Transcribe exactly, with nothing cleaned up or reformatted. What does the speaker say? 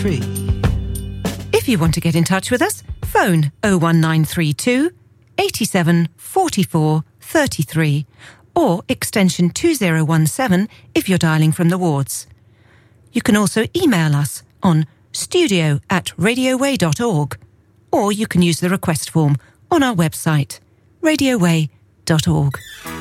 thirty-three. If you want to get in touch with us, phone oh one nine three two, eight seven four four three three or extension two oh one seven if you're dialling from the wards. You can also email us on studio at radioway dot org, or you can use the request form on our website, radioway dot org.